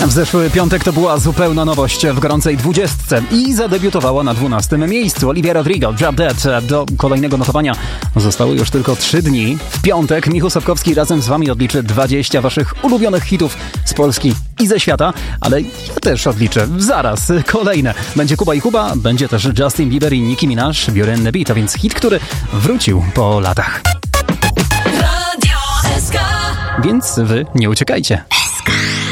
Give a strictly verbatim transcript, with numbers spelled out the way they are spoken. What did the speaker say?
W zeszły piątek to była zupełna nowość w gorącej dwudziestce i zadebiutowała na dwunastym miejscu. Olivia Rodrigo, Drop Dead. Do kolejnego notowania zostały już tylko trzy dni. W piątek Michał Sapkowski razem z wami odliczy dwadzieścia waszych ulubionych hitów z Polski i ze świata, ale ja też odliczę zaraz kolejne. Będzie Kuba i Kuba, będzie też Justin Bieber i Nicki Minaj, Beauty and the Beat, a więc hit, który wrócił po latach. Radio S K. Więc wy nie uciekajcie. S K.